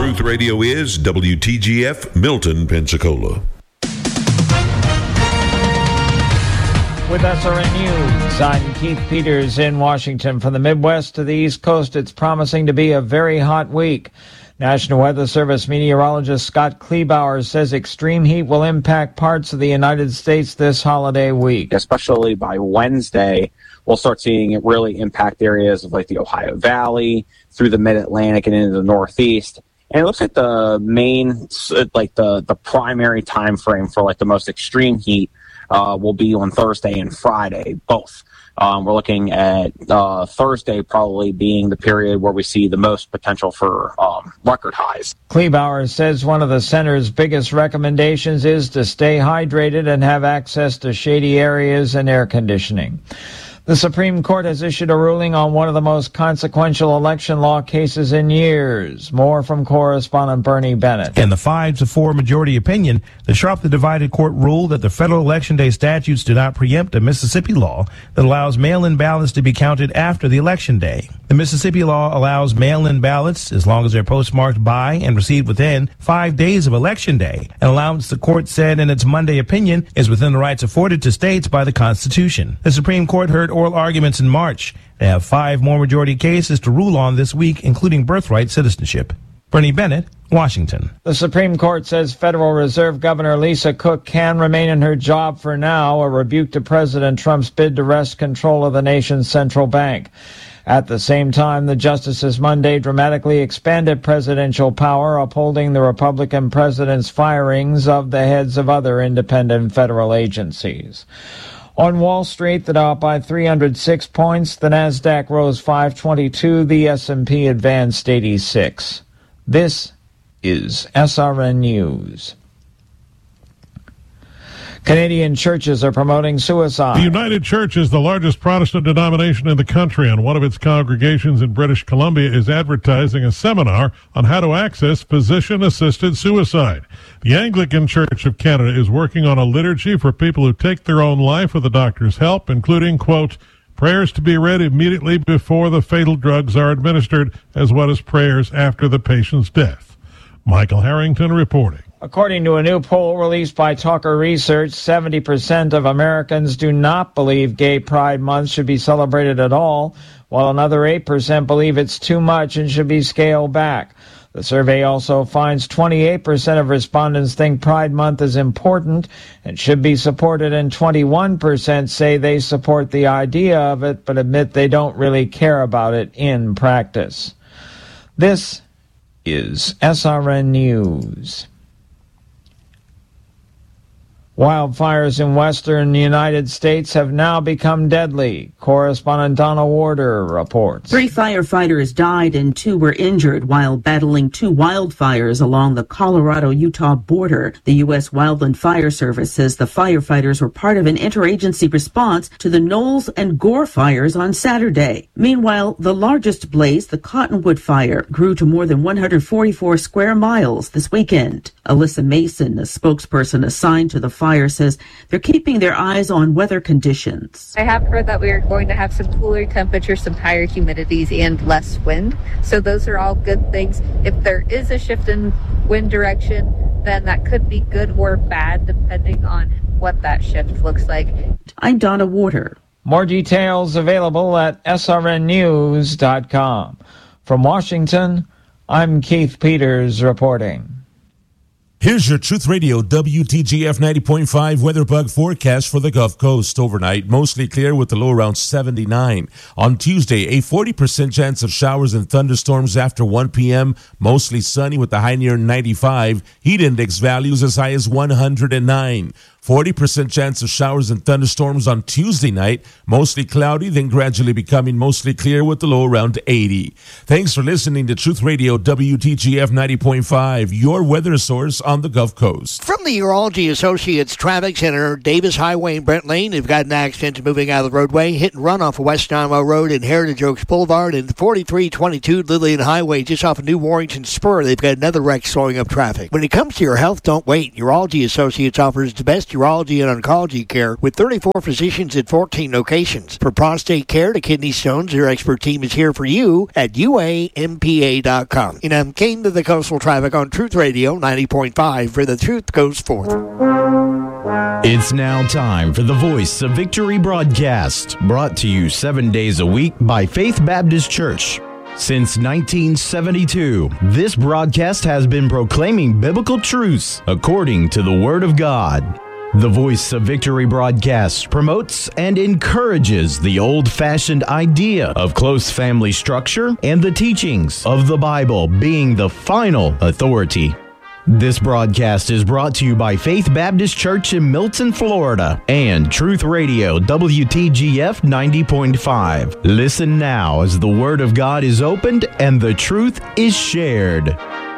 Truth Radio is WTGF Milton, Pensacola. With SRN News, I'm Keith Peters in Washington. From the Midwest to the East Coast, it's promising to be a very hot week. National Weather Service meteorologist Scott Kleebauer says extreme heat will impact parts of the United States this holiday week. Especially by Wednesday, we'll start seeing it really impact areas of like the Ohio Valley, through the Mid-Atlantic and into the Northeast. And it looks like the main, like the primary time frame for like the most extreme heat will be on Thursday and Friday, both. We're looking at Thursday probably being the period where we see the most potential for record highs. Kleebauer says one of the center's biggest recommendations is to stay hydrated and have access to shady areas and air conditioning. The Supreme Court has issued a ruling on one of the most consequential election law cases in years. More from correspondent Bernie Bennett. In the 5-4 majority opinion, the sharply divided court ruled that the federal election day statutes do not preempt a Mississippi law that allows mail-in ballots to be counted after the election day. The Mississippi law allows mail-in ballots as long as they're postmarked by and received within 5 days of election day, an allowance the court said in its Monday opinion is within the rights afforded to states by the Constitution. The Supreme Court heard oral arguments in March. They have 5 more majority cases to rule on this week, including birthright citizenship. Bernie Bennett, Washington. The Supreme Court says Federal Reserve Governor Lisa Cook can remain in her job for now, a rebuke to President Trump's bid to wrest control of the nation's central bank. At the same time, the justices Monday dramatically expanded presidential power, upholding the Republican president's firings of the heads of other independent federal agencies. On Wall Street, the Dow up by 306 points, the Nasdaq rose 522, the S&P advanced 86. This is SRN News. Canadian churches are promoting suicide. The United Church is the largest Protestant denomination in the country, and one of its congregations in British Columbia is advertising a seminar on how to access physician-assisted suicide. The Anglican Church of Canada is working on a liturgy for people who take their own life with a doctor's help, including, quote, prayers to be read immediately before the fatal drugs are administered, as well as prayers after the patient's death. Michael Harrington reporting. According to a new poll released by Talker Research, 70% of Americans do not believe Gay Pride Month should be celebrated at all, while another 8% believe it's too much and should be scaled back. The survey also finds 28% of respondents think Pride Month is important and should be supported, and 21% say they support the idea of it but admit they don't really care about it in practice. This is SRN News. Wildfires in western United States have now become deadly. Correspondent Donna Warder reports. 3 firefighters died and 2 were injured while battling 2 wildfires along the Colorado-Utah border. The U.S. Wildland Fire Service says the firefighters were part of an interagency response to the Knowles and Gore fires on Saturday. Meanwhile, the largest blaze, the Cottonwood Fire, grew to more than 144 square miles this weekend. Alyssa Mason, a spokesperson assigned to the fire, says they're keeping their eyes on weather conditions. I have heard that we are going to have some cooler temperatures, some higher humidities, and less wind. So those are all good things. If there is a shift in wind direction, then that could be good or bad, depending on what that shift looks like. I'm Donna Warder. More details available at srnnews.com. From Washington, I'm Keith Peters reporting. Here's your Truth Radio WTGF 90.5 weather bug forecast for the Gulf Coast. Overnight, mostly clear with the low around 79. On Tuesday, a 40% chance of showers and thunderstorms after 1 p.m., mostly sunny with the high near 95. Heat index values as high as 109. 40% chance of showers and thunderstorms on Tuesday night, mostly cloudy, then gradually becoming mostly clear with the low around 80. Thanks for listening to Truth Radio WTGF 90.5, your weather source on the Gulf Coast. From the Urology Associates Traffic Center, Davis Highway and Brent Lane, they've got an accident moving out of the roadway, hit and run off of West Nile Road and Heritage Oaks Boulevard, and 4322 Lillian Highway just off of New Warrington Spur. They've got another wreck slowing up traffic. When it comes to your health, don't wait. Urology Associates offers the best urology, and oncology care with 34 physicians in 14 locations. From prostate care to kidney stones, their expert team is here for you at UAMPA.com. And I'm King to the Coastal Traffic on Truth Radio 90.5, where the truth goes forth. It's now time for the Voice of Victory broadcast, brought to you 7 days a week by Faith Baptist Church. Since 1972, this broadcast has been proclaiming biblical truths according to the Word of God. The Voice of Victory broadcast promotes and encourages the old-fashioned idea of close family structure and the teachings of the Bible being the final authority. This broadcast is brought to you by Faith Baptist Church in Milton, Florida, and Truth Radio WTGF 90.5. Listen now as the Word of God is opened and the truth is shared.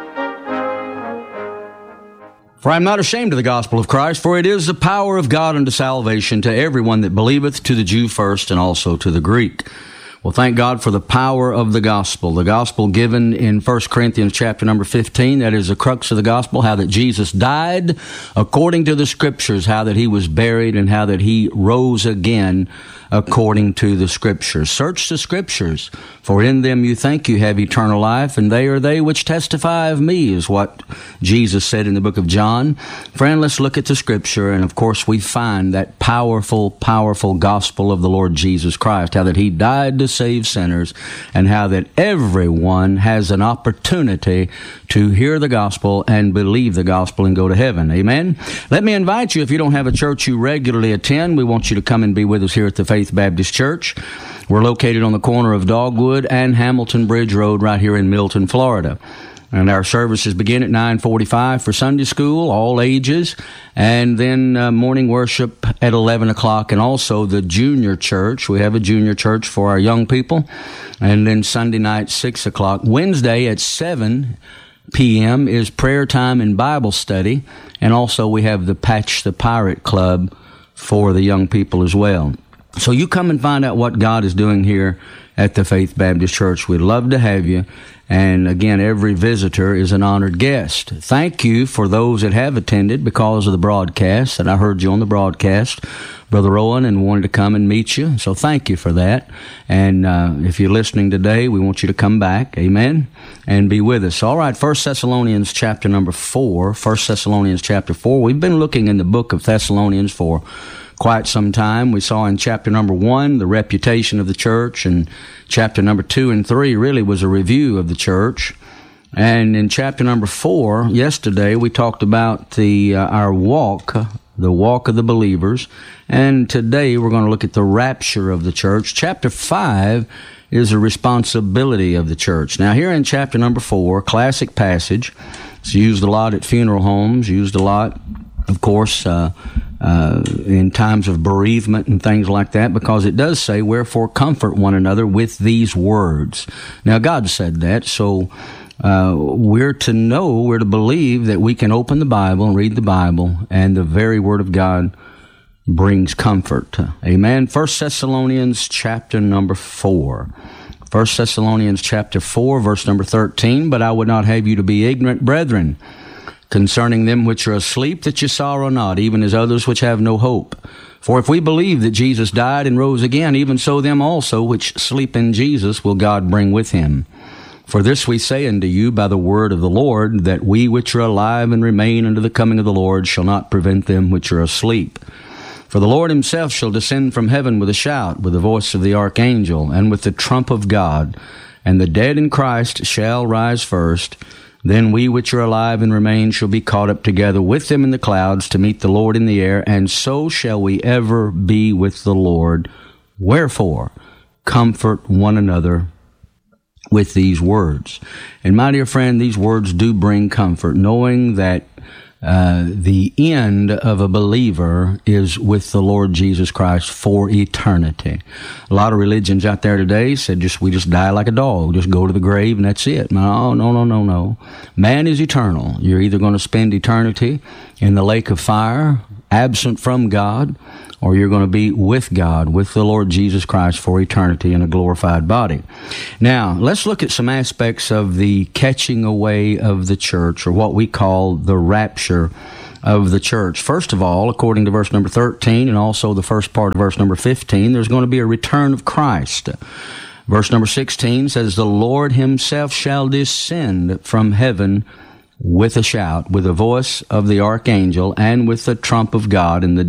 For I am not ashamed of the gospel of Christ, for it is the power of God unto salvation to everyone that believeth, to the Jew first, and also to the Greek. Well, thank God for the power of the gospel given in 1 Corinthians chapter number 15. That is the crux of the gospel, how that Jesus died according to the Scriptures, how that he was buried, and how that he rose again according to the Scriptures. Search the Scriptures, for in them you think you have eternal life, and they are they which testify of me, is what Jesus said in the book of John. Friend, let's look at the Scripture, and of course we find that powerful, powerful gospel of the Lord Jesus Christ, how that he died to save sinners, and how that everyone has an opportunity to hear the gospel and believe the gospel and go to heaven. Amen? Let me invite you, if you don't have a church you regularly attend, we want you to come and be with us here at the Faith Baptist Church. We're located on the corner of Dogwood and Hamilton Bridge Road right here in Milton, Florida. And our services begin at 9:45 for Sunday school, all ages, and then morning worship at 11 o'clock, and also the junior church. We have a junior church for our young people, and then Sunday night, 6 o'clock. Wednesday at 7 p.m. is prayer time and Bible study, and also we have the Patch the Pirate Club for the young people as well. So you come and find out what God is doing here at the Faith Baptist Church. We'd love to have you. And again, every visitor is an honored guest. Thank you for those that have attended because of the broadcast. And I heard you on the broadcast, Brother Rowan, and wanted to come and meet you. So thank you for that. And if you're listening today, we want you to come back. Amen. And be with us. All right, 1 Thessalonians chapter number 4. 1 Thessalonians chapter 4. We've been looking in the book of Thessalonians for quite some time. We saw in chapter number 1 the reputation of the church, and chapter number 2 and 3 really was a review of the church. And in chapter number 4, yesterday, we talked about our walk, the walk of the believers. And today we're going to look at the rapture of the church. Chapter 5 is a responsibility of the church. Now here in chapter number 4, classic passage. It's used a lot at funeral homes, used a lot, of course, in times of bereavement and things like that, because it does say, wherefore comfort one another with these words. Now, God said that, so we're to believe that we can open the Bible and read the Bible, and the very Word of God brings comfort. Amen. 1 Thessalonians chapter number 4. 1 Thessalonians chapter 4, verse number 13, but I would not have you to be ignorant, brethren, concerning them which are asleep, that ye sorrow not, even as others which have no hope. For if we believe that Jesus died and rose again, even so them also which sleep in Jesus will God bring with him. For this we say unto you by the word of the Lord, that we which are alive and remain unto the coming of the Lord shall not prevent them which are asleep. For the Lord himself shall descend from heaven with a shout, with the voice of the archangel, and with the trump of God, and the dead in Christ shall rise first. Then we which are alive and remain shall be caught up together with them in the clouds to meet the Lord in the air, and so shall we ever be with the Lord. Wherefore, comfort one another with these words. And my dear friend, these words do bring comfort, knowing that the end of a believer is with the Lord Jesus Christ for eternity. A lot of religions out there today said we just die like a dog, just go to the grave and that's it. No. Man is eternal. You're either going to spend eternity in the lake of fire, absent from God, or you're going to be with God, with the Lord Jesus Christ for eternity in a glorified body. Now, let's look at some aspects of the catching away of the church, or what we call the rapture of the church. First of all, according to verse number 13 and also the first part of verse number 15, there's going to be a return of Christ. Verse number 16 says, the Lord himself shall descend from heaven with a shout, with the voice of the archangel, and with the trump of God, and the